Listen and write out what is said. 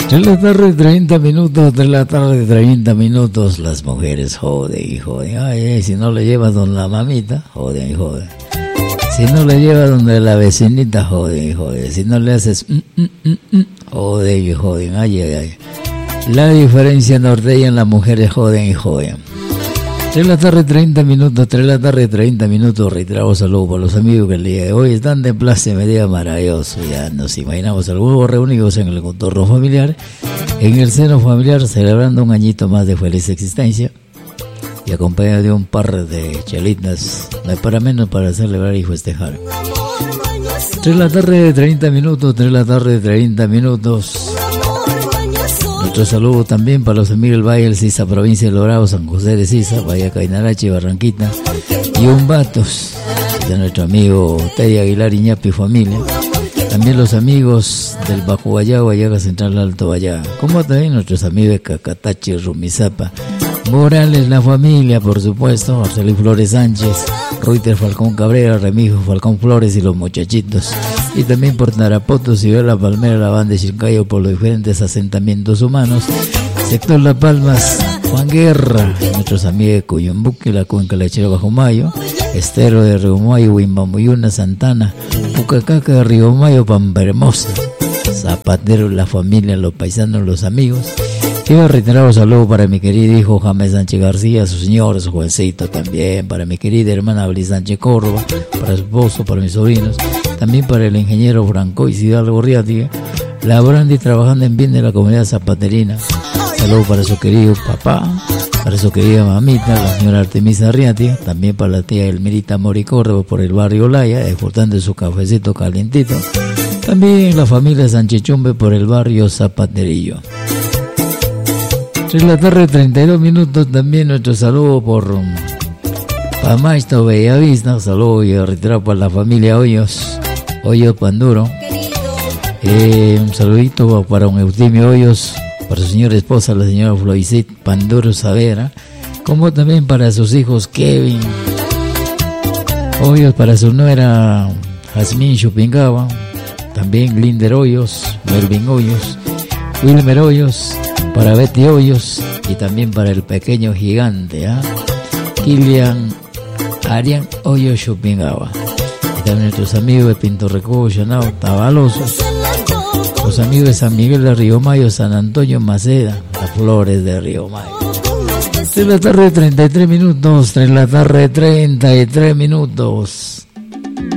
3 de la tarde, 30 minutos, 3 de la tarde, 30 minutos. Las mujeres joden y joden. Ay, si no le llevas donde la mamita, joden y joden. Si no le llevas donde la vecinita, joden y joden. Si no le haces joden y joden. Ay, ay, ay. La diferencia norteña en las mujeres joden y joden. 3 de la tarde, 30 minutos, 3 de la tarde, 30 minutos. Reiterado saludo para los amigos que el día de hoy están de plaza media maravilloso. Ya nos imaginamos algunos reunidos en el entorno familiar, en el seno familiar, celebrando un añito más de feliz existencia y acompañado de un par de chelitas, no hay para menos para celebrar y festejar. 3 de la tarde, 30 minutos, 3 de la tarde, 30 minutos. Nuestro saludo también para los amigos del Valle del Sisa, provincia de Lorao, San José de Sisa, Valle Cainarache, Barranquita y Umbatos, de nuestro amigo Teddy Aguilar Iñapi y familia. También los amigos del Bajo Vallá, Guayaga Central Alto Vallá, como también nuestros amigos de Cacatache, Rumizapa, Morales, la familia, por supuesto, Arcelí Flores Sánchez, Reuter Falcón Cabrera, Remijo Falcón Flores y los muchachitos. Y también por Tarapoto, Ciudad Palmera, la banda de Chilcayo, por los diferentes asentamientos humanos. Sector Las Palmas, Juan Guerra, nuestros amigos de Cuyumbuque, la Cuenca Lechera Bajo Mayo, Estero de Río Mayo, Huimbamuyuna, Santana, Pucacaca de Río Mayo, Pampa Hermosa, Zapatero, la familia, los paisanos, los amigos. Quiero reiterar un saludo para mi querido hijo James Sánchez García, su señor, su jovencito también, para mi querida hermana Belis Sánchez Córdoba, para su esposo, para mis sobrinos, también para el ingeniero Franco y Hidalgo Riatia, laborando y trabajando en bien de la comunidad zapaterina. Saludo para su querido papá, para su querida mamita, la señora Artemisa Riatia, también para la tía Elmirita Mori Córdoba por el barrio Laya, disfrutando su cafecito calientito. También la familia Sánchez Chumbe por el barrio Zapaterillo. 3 de la tarde, 32 minutos, también nuestro saludo por Pamasto Bellavista, saludo y reiterado para la familia Hoyos Panduro. Un saludito para un Eufemio Hoyos, para su señora esposa, la señora Floicet Panduro Savera, como también para sus hijos Kevin Hoyos, para su nuera Jazmín Chupingaba, también Linder Hoyos, Melvin Hoyos, Wilmer Hoyos, para Betty Hoyos y también para el pequeño gigante, Kilian Arián Hoyos Chupingaba. Y también nuestros amigos de Pinto Recobo, Chanao, Tabalosos, los amigos de San Miguel de Río Mayo, San Antonio Maceda, las Flores de Río Mayo. 3 de la tarde, 33 minutos, 3 de la tarde, 33 minutos.